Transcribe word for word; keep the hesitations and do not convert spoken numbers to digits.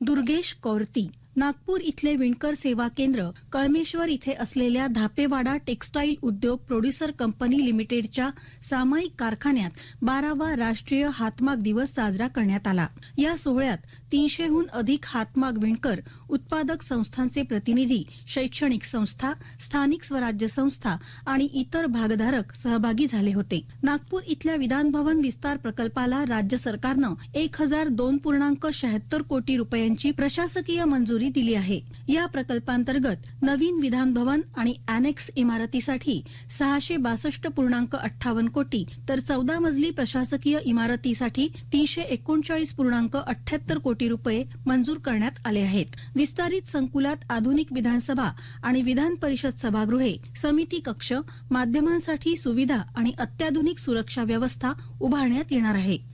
दुर्गेश कौरती. नागपूर इथले विणकर सेवा केंद्र कळमेश्वर इथे असलेल्या धापेवाडा टेक्सटाईल उद्योग प्रोड्युसर कंपनी लिमिटेडच्या सामायिक कारखान्यात बारावा राष्ट्रीय हातमाग दिवस साजरा करण्यात आला. या सोहळ्यात तीनशेहून अधिक हातमाग विणकर, उत्पादक संस्थांचे प्रतिनिधी, शैक्षणिक संस्था, स्थानिक स्वराज्य संस्था आणि इतर भागधारक सहभागी झाले होते. नागपूर इथल्या विधानभवन विस्तार प्रकल्पाला राज्य सरकारनं एक हजार दोन पूर्णांक शहात्तर कोटी रुपयांची प्रशासकीय मंजुरी दिली आहे. या प्रकल्पांतर्गत नवीन विधानभवन आणि अॅनेक्स इमारतीसाठी सहाशे बासष्ट पूर्णांक अठ्ठावन्न कोटी तर चौदा मजली प्रशासकीय इमारतीसाठी तीनशे एकोणचाळीस पूर्णांक अठ्याहत्तर कोटी रुपये मंजूर करण्यात आले आहेत. विस्तारित संकुलात आधुनिक विधानसभा आणि विधान परिषद सभागृहे, समिती कक्ष, माध्यमांसाठी सुविधा आणि अत्याधुनिक सुरक्षा व्यवस्था उभारण्यात येणार आहे.